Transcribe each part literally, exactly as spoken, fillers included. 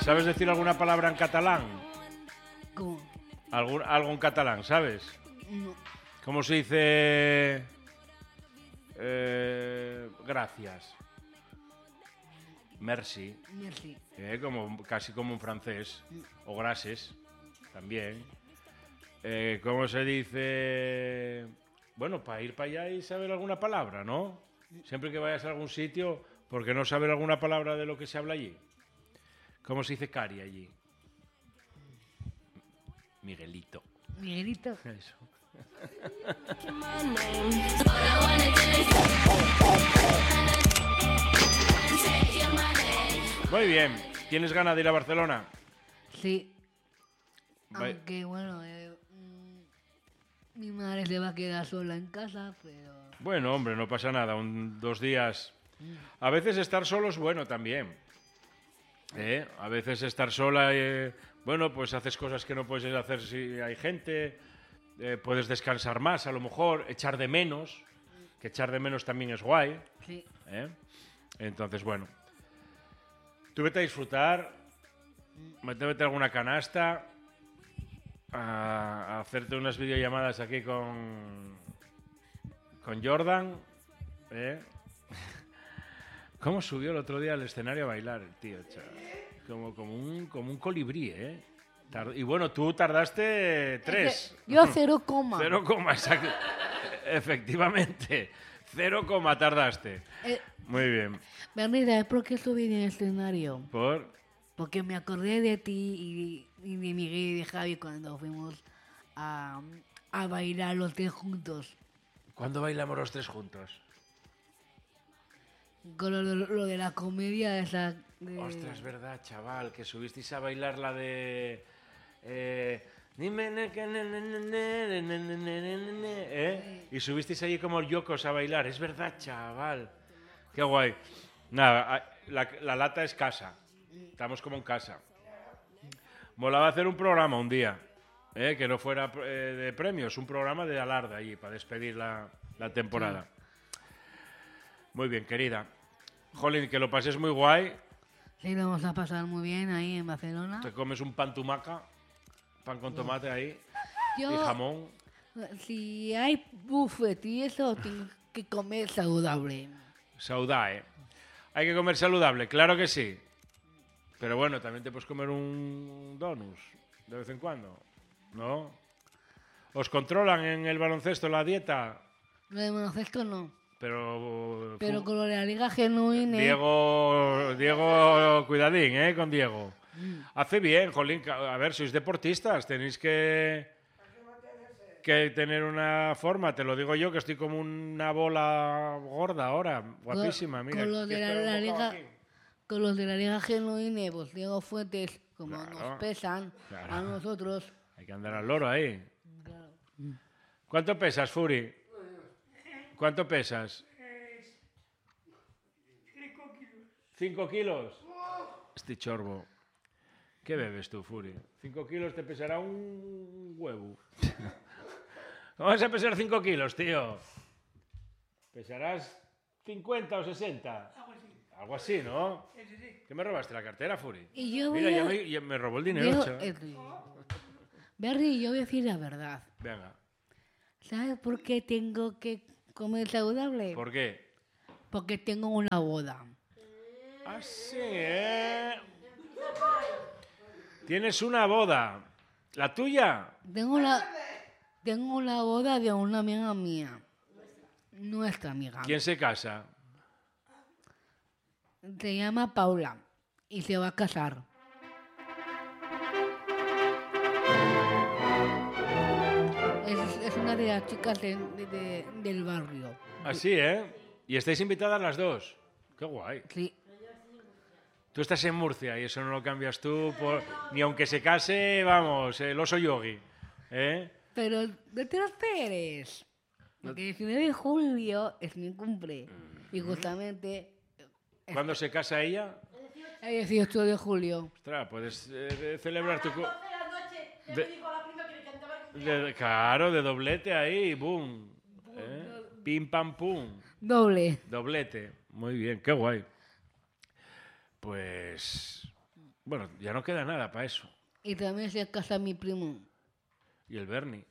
¿Sabes decir alguna palabra en catalán? ¿Cómo? ¿Algún, algo en catalán, sabes? No. ¿Cómo se dice eh, gracias? Merci. Merci. Eh, como, casi como en francés. O gracias, también. Eh, ¿Cómo se dice? Bueno, para ir para allá y saber alguna palabra, ¿no? Siempre que vayas a algún sitio, ¿por qué no saber alguna palabra de lo que se habla allí? ¿Cómo se dice cari allí? Miguelito. Miguelito. Eso. Muy bien. ¿Tienes ganas de ir a Barcelona? Sí. Va- Aunque bueno, eh, mm, mi madre se va a quedar sola en casa, pero... Bueno, hombre, no pasa nada. Un, dos días. A veces estar solo es bueno también. ¿Eh? A veces estar sola, eh, bueno, pues haces cosas que no puedes hacer si hay gente. Eh, puedes descansar más, a lo mejor, echar de menos. Que echar de menos también es guay. Sí. ¿Eh? Entonces, bueno. Tú vete a disfrutar. Vete a meter alguna canasta. A, a hacerte unas videollamadas aquí con. Con Jordan. ¿Eh? ¿Cómo subió el otro día al escenario a bailar el tío, chaval? Como, como, un, como un colibrí, ¿eh? Tard- y bueno, tú tardaste tres. Yo cero coma. Cero coma, exacto. Efectivamente. Cero coma tardaste. Eh, Muy bien. Bernie, ¿sabes por qué subí en el escenario? Por... Porque me acordé de ti y, y de Miguel y de Javi cuando fuimos a, a bailar los tres juntos. ¿Cuándo bailamos los tres juntos? Con lo, lo- lo de la comedia esa... de- Ostras, es verdad, chaval, que subisteis a bailar la de... Eh, dime ne- que ne- ne- ne- ne- ne- ne- ne- ne- ne- ne, ¿eh? Y subisteis allí como yocos a bailar. Es verdad, chaval. Qué guay. Nada, a- la, la lata es casa. Estamos como en casa. Molaba hacer un programa un día, ¿eh? Que no fuera eh, de premios, un programa de alarde allí para despedir la, la temporada. Muy bien, querida. Jolín, que lo pases muy guay. Sí, lo vamos a pasar muy bien ahí en Barcelona. Te comes un pan tumaca, pan con tomate ahí, y Yo, jamón. si hay buffet y eso, tengo que comer saludable. Saudá, ¿eh? Hay que comer saludable, claro que sí. Pero bueno, también te puedes comer un donus de vez en cuando, ¿no? ¿Os controlan en el baloncesto la dieta? Lo de baloncesto no. Pero... Pero fu- con lo de la Liga Genuine... Diego, Diego, cuidadín, ¿eh? Con Diego. Hace bien, jolín. ca- A ver, sois deportistas, tenéis que... que tener una forma. Te lo digo yo, que estoy como una bola gorda ahora. Guapísima, mira. con los de la- ¿quieres la pegar un bocado Liga- aquí? Con los de la Liga Genuine, pues Diego Fuentes, como Claro, nos pesan claro. a nosotros... Hay que andar al loro ahí. Claro. ¿Cuánto pesas, Furi? ¿Cuánto pesas? ¿Cinco kilos? Este chorbo. ¿Qué bebes tú, Furi? Cinco kilos te pesará un huevo. ¿Cómo vas a pesar cinco kilos, tío? ¿Pesarás cincuenta o sesenta? Algo así, ¿no? ¿Qué me robaste la cartera, Furi? Y yo voy Mira, ya a... me, ya me robó el dinero, Diego, chaval. eh, Berry, yo voy a decir la verdad. Venga, ¿Sabes por qué tengo que comer saludable? ¿por qué? Porque tengo una boda. Ah, sí, ¿eh? Tienes una boda. ¿La tuya? Tengo la, tengo la boda de una amiga mía. Nuestra amiga. ¿Quién se casa? Se llama Paula y se va a casar. Es, es una de las chicas de- de- de- del barrio. Así, ¿eh? Y estáis invitadas las dos. Qué guay. Sí. Tú estás en Murcia y eso no lo cambias tú por... Ni aunque se case, vamos, el oso yogi. ¿Eh? Pero no te lo esperes. Porque el diecinueve de julio es mi cumple. Y justamente ¿Cuándo se casa ella? el dieciocho de julio. Ostras, puedes eh, celebrar tu... cu- de la noche le De- dijo a la prima que le cantaba el cumpleaños. de- claro, de doblete ahí, boom. ¿Eh? Pim, pam, pum. Doble. Doblete. Muy bien, qué guay. Pues Bueno, ya no queda nada para eso. Y también se casa mi primo. Y el Bernie.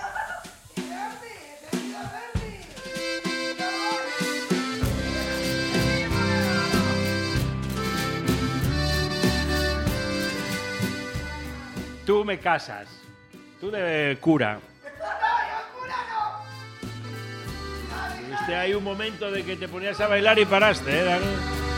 Tú me casas. Tú de cura. Tuviste ahí un momento de que te ponías a bailar y paraste, ¿eh, Dani?